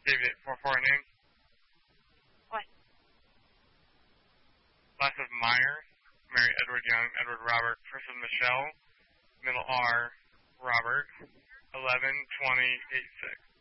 David, 4 name. What? Last of Meyer, Mary Edward Young, Edward Robert, first of Michelle, middle R, Robert, 11-20-86.